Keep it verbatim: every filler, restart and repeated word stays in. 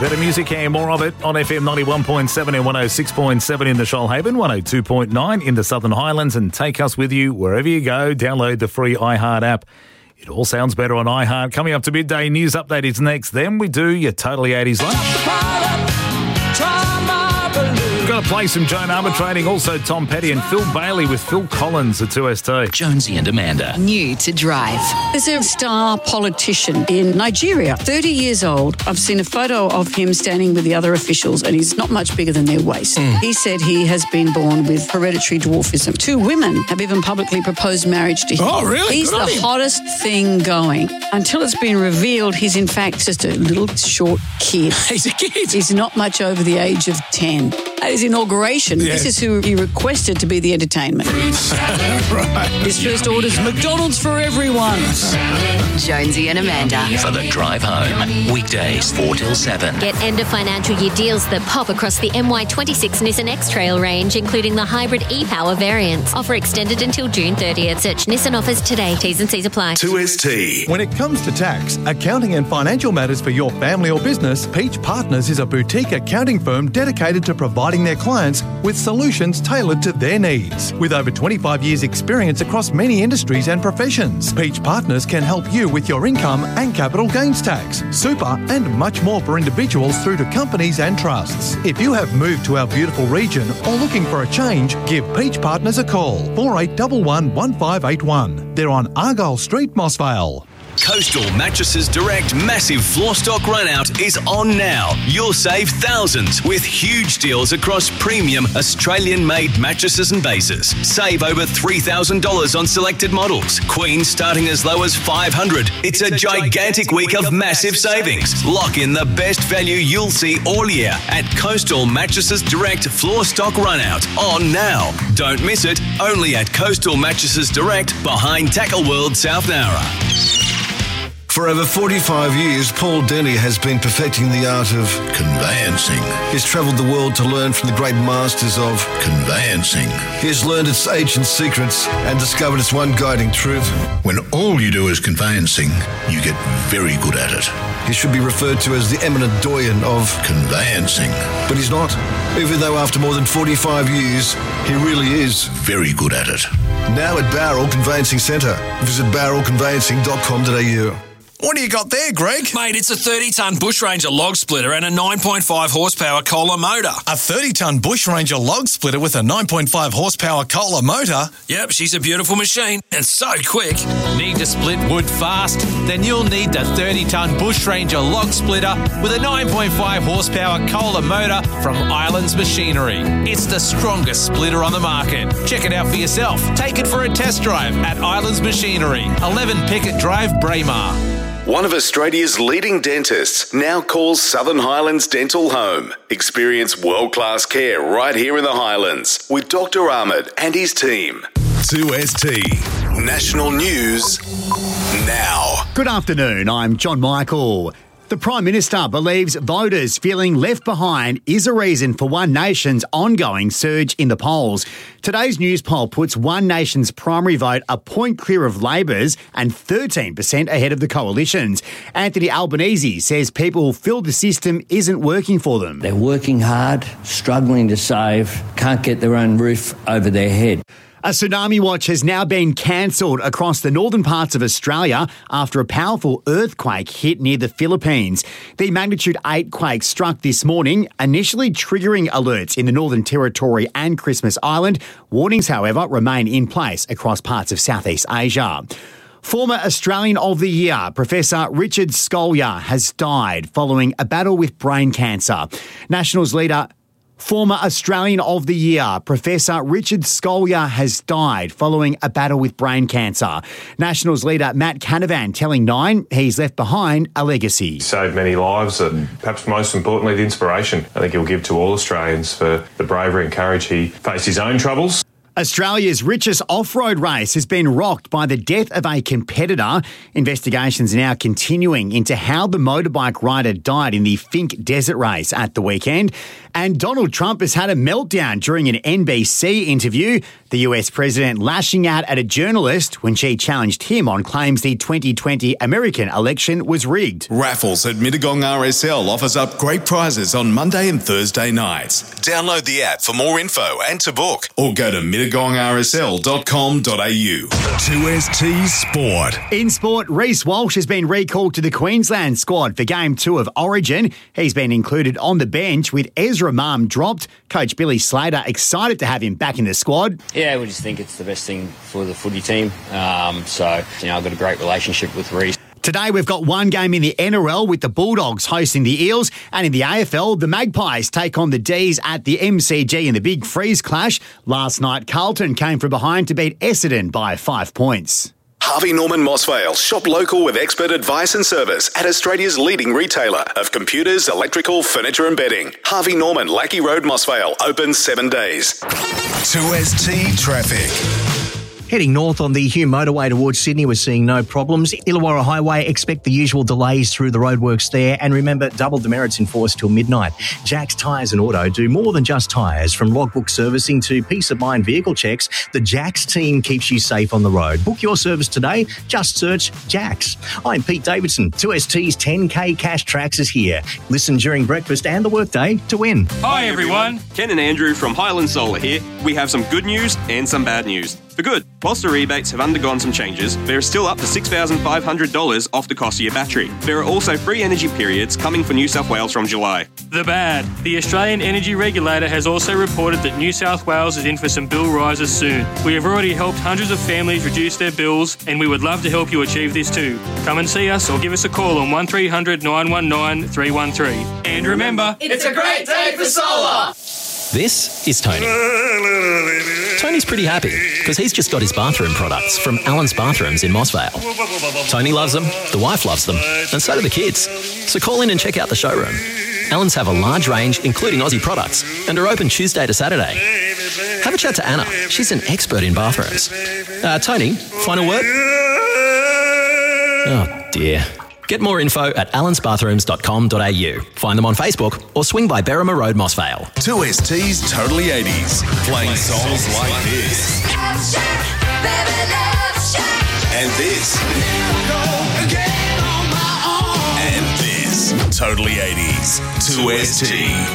Better music and more of it on F M ninety-one point seven and one oh six point seven in the Shoalhaven, one oh two point nine in the Southern Highlands, and take us with you wherever you go. Download the free iHeart app. It all sounds better on iHeart. Coming up to midday, news update is next. Then we do your Totally eighties lunch. We're going to play some Joan Armatrading, also Tom Petty and Phil Bailey with Phil Collins at two S T. Jonesy and Amanda. New to Drive. There's a star politician in Nigeria, thirty years old. I've seen a photo of him standing with the other officials and he's not much bigger than their waist. Mm. He said he has been born with hereditary dwarfism. Two women have even publicly proposed marriage to him. Oh, really? He's Good the hottest thing going. Until it's been revealed, he's in fact just a little short kid. He's a kid. He's not much over the age of ten. At his inauguration, Yes. this is who he requested to be the entertainment. Right. His first order's McDonald's for everyone. Jonesy and Amanda. For the drive home. Weekdays four till seven. Get end of financial year deals that pop across the M Y twenty-six Nissan X-Trail range, including the hybrid e-Power variants. Offer extended until June thirtieth. Search Nissan offers today. T's and C's apply. two S T. When it comes to tax, accounting and financial matters for your family or business, Peach Partners is a boutique accounting firm dedicated to providing their clients with solutions tailored to their needs. With over twenty-five years experience across many industries and professions, Peach Partners can help you with your income and capital gains tax, super and much more for individuals through to companies and trusts. If you have moved to our beautiful region or looking for a change, give Peach Partners a call, four eight one one, one five eight one. They're on Argyle Street, Mossvale. Coastal Mattresses Direct massive floor stock run-out is on now. You'll save thousands with huge deals across premium Australian-made mattresses and bases. Save over three thousand dollars on selected models. Queen starting as low as five hundred dollars. It's, it's a, a gigantic, gigantic week of massive savings. Lock in the best value you'll see all year at Coastal Mattresses Direct floor stock run-out on now. Don't miss it. Only at Coastal Mattresses Direct behind Tackle World South Nowra. For over forty-five years, Paul Denny has been perfecting the art of conveyancing. He's travelled the world to learn from the great masters of conveyancing. He has learned its ancient secrets and discovered its one guiding truth. When all you do is conveyancing, you get very good at it. He should be referred to as the eminent doyen of conveyancing. But he's not, even though after more than forty-five years, he really is very good at it. Now at Bowral Conveyancing Centre. Visit bowral conveyancing dot com dot a u. What do you got there, Greg? Mate, it's a thirty-tonne Bush Ranger log splitter and a nine point five horsepower Kohler motor. A thirty-tonne Bush Ranger log splitter with a nine point five horsepower Kohler motor? Yep, she's a beautiful machine and so quick. Need to split wood fast? Then you'll need the thirty-tonne Bush Ranger log splitter with a nine point five horsepower Kohler motor from Islands Machinery. It's the strongest splitter on the market. Check it out for yourself. Take it for a test drive at Islands Machinery, eleven Pickett Drive, Braemar. One of Australia's leading dentists now calls Southern Highlands Dental home. Experience world-class care right here in the Highlands with Doctor Ahmed and his team. two S T National News now. Good afternoon, I'm John Michael. The Prime Minister believes voters feeling left behind is a reason for One Nation's ongoing surge in the polls. Today's news poll puts One Nation's primary vote a point clear of Labor's and thirteen percent ahead of the coalition's. Anthony Albanese says people feel the system isn't working for them. They're working hard, struggling to save, can't get their own roof over their head. A tsunami watch has now been cancelled across the northern parts of Australia after a powerful earthquake hit near the Philippines. The magnitude eight quake struck this morning, initially triggering alerts in the Northern Territory and Christmas Island. Warnings, however, remain in place across parts of Southeast Asia. Former Australian of the Year, Professor Richard Scolyer, has died following a battle with brain cancer. Nationals leader Former Australian of the Year, Professor Richard Scolyer, has died following a battle with brain cancer. Nationals leader Matt Canavan telling Nine he's left behind a legacy. He saved many lives and perhaps most importantly the inspiration I think he'll give to all Australians for the bravery and courage he faced his own troubles. Australia's richest off-road race has been rocked by the death of a competitor. Investigations are now continuing into how the motorbike rider died in the Finke Desert Race at the weekend. And Donald Trump has had a meltdown during an N B C interview. The U S president lashing out at a journalist when she challenged him on claims the twenty twenty American election was rigged. Raffles at Mittagong R S L offers up great prizes on Monday and Thursday nights. Download the app for more info and to book, or go to mittagong r s l dot com dot a u. two S T Sport. In sport, Reece Walsh has been recalled to the Queensland squad for Game two of Origin. He's been included on the bench with Ezra Mam dropped. Coach Billy Slater excited to have him back in the squad. Yeah, we just think it's the best thing for the footy team. Um, so, you know, I've got a great relationship with Reece. Today we've got one game in the N R L with the Bulldogs hosting the Eels, and in the A F L, the Magpies take on the D's at the M C G in the Big Freeze clash. Last night, Carlton came from behind to beat Essendon by five points. Harvey Norman Mossvale. Shop local with expert advice and service at Australia's leading retailer of computers, electrical, furniture and bedding. Harvey Norman, Lackey Road, Mossvale. Open seven days. two S T Traffic. Heading north on the Hume motorway towards Sydney, we're seeing no problems. Illawarra Highway, expect the usual delays through the roadworks there. And remember, double demerits in force till midnight. Jack's Tyres and Auto do more than just tyres. From logbook servicing to peace of mind vehicle checks, the Jack's team keeps you safe on the road. Book your service today. Just search Jack's. I'm Pete Davidson. two S T's ten K Cash Tracks is here. Listen during breakfast and the workday to win. Hi everyone, Ken and Andrew from Highland Solar here. We have some good news and some bad news. For good, whilst the rebates have undergone some changes, there is still up to six thousand five hundred dollars off the cost of your battery. There are also free energy periods coming for New South Wales from July. The bad. The Australian Energy Regulator has also reported that New South Wales is in for some bill rises soon. We have already helped hundreds of families reduce their bills, and we would love to help you achieve this too. Come and see us or give us a call on one three hundred nine one nine three one three. And remember, it's a great day for solar! This is Tony. Tony's pretty happy because he's just got his bathroom products from Allen's Bathrooms in Mossvale. Tony loves them, the wife loves them, and so do the kids. So call in and check out the showroom. Allen's have a large range, including Aussie products, and are open Tuesday to Saturday. Have a chat to Anna. She's an expert in bathrooms. Uh, Tony, final word? Oh, dear. Get more info at allens bathrooms dot com dot a u. Find them on Facebook or swing by Berrima Road, Mossvale. two S T's Totally eighties. Playing songs like this. And this. And this. Totally eighties. two S T.